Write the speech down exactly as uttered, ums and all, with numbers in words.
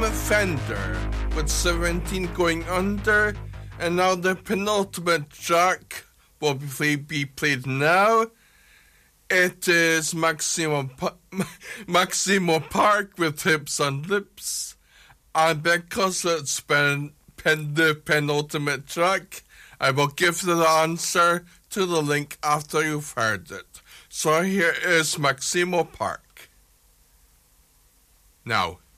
Fender with seventeen going under, and now the penultimate track will be, be played now. It is Maximo, pa- Maximo Park with Hips on Lips, and because it's been pen- the penultimate track, I will give the answer to the link after you've heard it. So here is Maximo Park. Now.